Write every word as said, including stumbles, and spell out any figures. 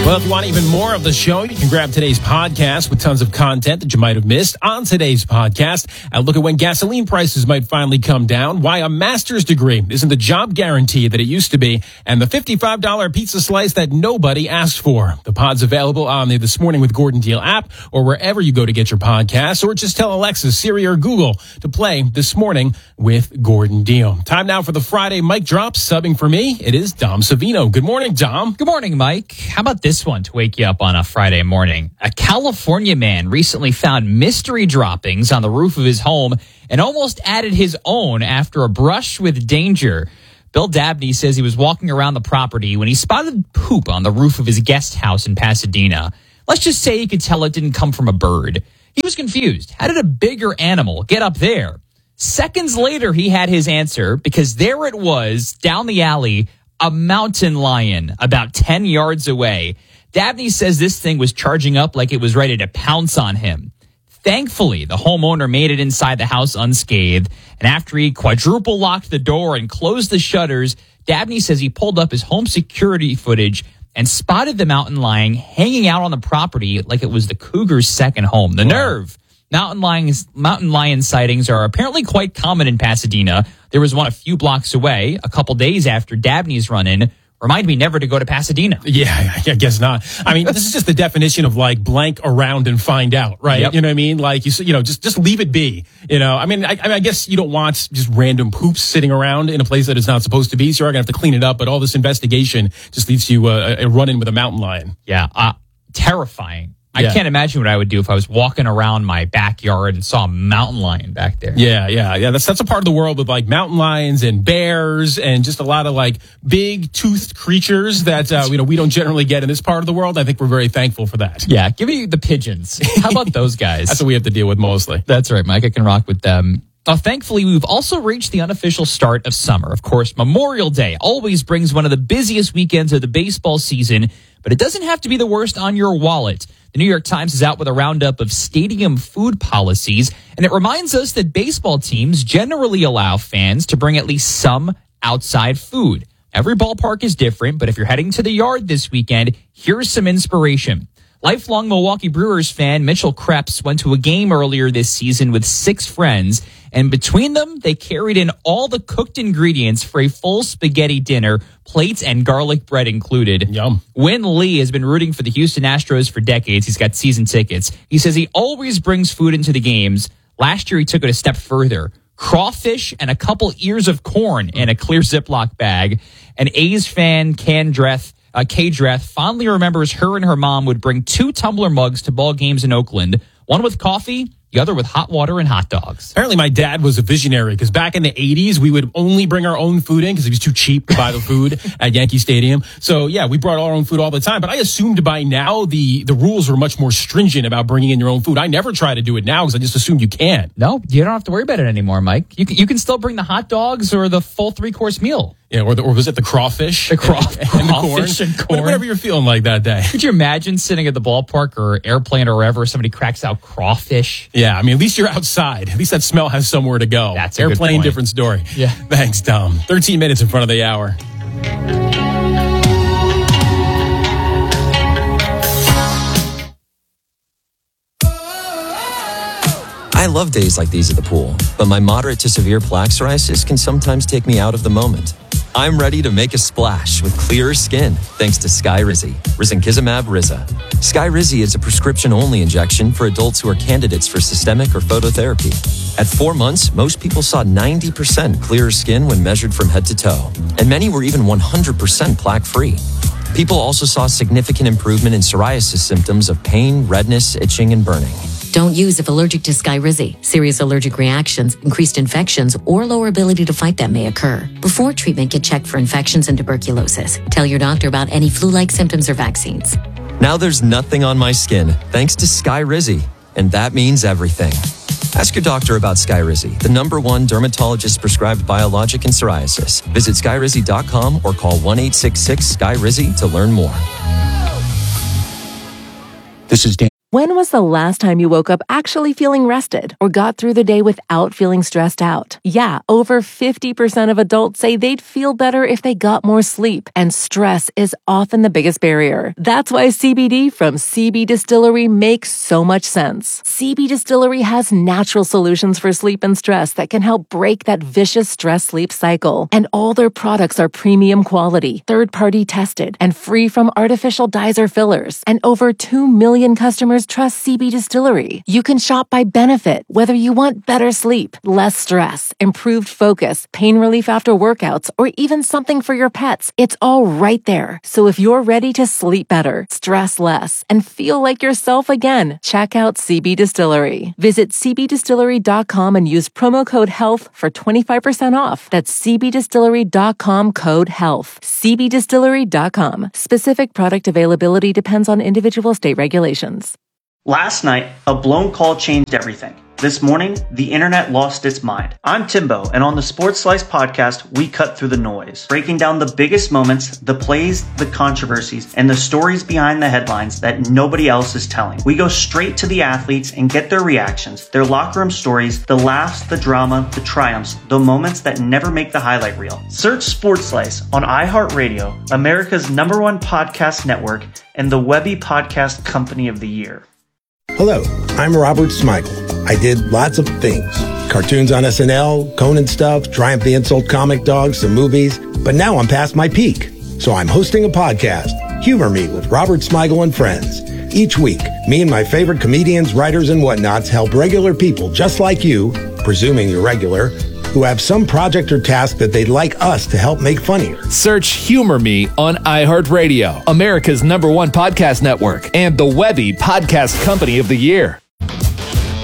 Well, if you want even more of the show, you can grab today's podcast with tons of content that you might have missed. On today's podcast, I look at when gasoline prices might finally come down, why a master's degree isn't the job guarantee that it used to be, and the fifty-five dollars pizza slice that nobody asked for. The pod's available on the This Morning with Gordon Deal app or wherever you go to get your podcasts, or just tell Alexa, Siri, or Google to play This Morning with Gordon Deal. Time now for the Friday mic drop. Subbing for me, it is Dom Savino. Good morning, Dom. Good morning, Mike. How about this one to wake you up on a Friday morning? A California man recently found mystery droppings on the roof of his home and almost added his own after a brush with danger. Bill Dabney says he was walking around the property when he spotted poop on the roof of his guest house in Pasadena. Let's just say he could tell it didn't come from a bird. He was confused. How did a bigger animal get up there? Seconds later, he had his answer, because there it was, down the alley, a mountain lion about ten yards away. Dabney says this thing was charging up like it was ready to pounce on him. Thankfully, the homeowner made it inside the house unscathed, and after he quadruple locked the door and closed the shutters, Dabney says he pulled up his home security footage and spotted the mountain lion hanging out on the property like it was the cougar's second home. The nerve! Mountain lions, mountain lion sightings are apparently quite common in Pasadena. There was one a few blocks away a couple days after Dabney's run-in. Remind me never to go to Pasadena. Yeah, I guess not. I mean, this is just the definition of like blank around and find out, right? Yep. You know what I mean? Like, you you know, just just leave it be. You know, I mean, I, I mean, I guess you don't want just random poops sitting around in a place that it's not supposed to be. So you're going to have to clean it up. But all this investigation just leads to uh, a run-in with a mountain lion. Yeah, uh, terrifying. I Yeah. can't imagine what I would do if I was walking around my backyard and saw a mountain lion back there. Yeah, yeah, yeah. That's that's a part of the world with like mountain lions and bears and just a lot of like big toothed creatures that uh, you know we don't generally get in this part of the world. I think we're very thankful for that. Yeah, give me the pigeons. How about those guys? That's what we have to deal with mostly. That's right, Mike. I can rock with them. Now, thankfully, we've also reached the unofficial start of summer. Of course, Memorial Day always brings one of the busiest weekends of the baseball season, but it doesn't have to be the worst on your wallet. The New York Times is out with a roundup of stadium food policies, and it reminds us that baseball teams generally allow fans to bring at least some outside food. Every ballpark is different, but if you're heading to the Yard this weekend, here's some inspiration. Lifelong Milwaukee Brewers fan Mitchell Krebs went to a game earlier this season with six friends, and between them, they carried in all the cooked ingredients for a full spaghetti dinner, plates and garlic bread included. Yum. Win Lee has been rooting for the Houston Astros for decades. He's got season tickets. He says he always brings food into the games. Last year, he took it a step further. Crawfish and a couple ears of corn in a clear Ziploc bag. An A's fan, Candreth, Uh, Kay Dreth fondly remembers her and her mom would bring two tumbler mugs to ball games in Oakland, one with coffee, the other with hot water and hot dogs. Apparently my dad was a visionary because back in the eighties, we would only bring our own food in because it was too cheap to buy the food at Yankee Stadium. So, yeah, we brought our own food all the time. But I assumed by now the, the rules were much more stringent about bringing in your own food. I never try to do it now because I just assumed you can. No, you don't have to worry about it anymore, Mike. You can, you can still bring the hot dogs or the full three-course meal. Yeah, or, the, or was it the crawfish? The craw- and, and the corn? crawfish and corn. Whatever you're feeling like that day. Could you imagine sitting at the ballpark or airplane or wherever somebody cracks out crawfish? Yeah, I mean, at least you're outside. At least that smell has somewhere to go. That's a good Airplane, point. different story. Yeah. Thanks, Tom. thirteen minutes in front of the hour. I love days like these at the pool, but my moderate to severe plaque psoriasis can sometimes take me out of the moment. I'm ready to make a splash with clearer skin thanks to Skyrizi, risankizumab Riza. Skyrizi is a prescription-only injection for adults who are candidates for systemic or phototherapy. At four months, most people saw ninety percent clearer skin when measured from head to toe, and many were even one hundred percent plaque-free. People also saw significant improvement in psoriasis symptoms of pain, redness, itching, and burning. Don't use if allergic to Skyrizi. Serious allergic reactions, increased infections, or lower ability to fight them may occur. Before treatment, get checked for infections and tuberculosis. Tell your doctor about any flu-like symptoms or vaccines. Now there's nothing on my skin thanks to Skyrizi, and that means everything. Ask your doctor about Skyrizi, the number one dermatologist-prescribed biologic in psoriasis. Visit skyrizi dot com or call one eight six six Skyrizi to learn more. This is Dan. When was the last time you woke up actually feeling rested or got through the day without feeling stressed out? Yeah, over fifty percent of adults say they'd feel better if they got more sleep, and stress is often the biggest barrier. That's why C B D from C B Distillery makes so much sense. C B Distillery has natural solutions for sleep and stress that can help break that vicious stress-sleep cycle. And all their products are premium quality, third-party tested, and free from artificial dyes or fillers. And over two million customers trust C B Distillery. You can shop by benefit, whether you want better sleep, less stress, improved focus, pain relief after workouts, or even something for your pets. It's all right there. So if you're ready to sleep better, stress less, and feel like yourself again, check out C B Distillery. Visit c b distillery dot com and use promo code HEALTH for twenty-five percent off. That's c b distillery dot com code HEALTH. c b distillery dot com. Specific product availability depends on individual state regulations. Last night, a blown call changed everything. This morning, the internet lost its mind. I'm Timbo, and on the Sports Slice podcast, we cut through the noise, breaking down the biggest moments, the plays, the controversies, and the stories behind the headlines that nobody else is telling. We go straight to the athletes and get their reactions, their locker room stories, the laughs, the drama, the triumphs, the moments that never make the highlight reel. Search Sports Slice on iHeartRadio, America's number one podcast network, and the Webby Podcast Company of the Year. Hello, I'm Robert Smigel. I did lots of things. Cartoons on S N L, Conan stuff, Triumph the Insult comic dogs, some movies. But now I'm past my peak. So I'm hosting a podcast, Humor Me with Robert Smigel and Friends. Each week, me and my favorite comedians, writers, and whatnots help regular people just like you, presuming you're regular, who have some project or task that they'd like us to help make funnier. Search Humor Me on iHeartRadio, America's number one podcast network, and the Webby Podcast Company of the Year.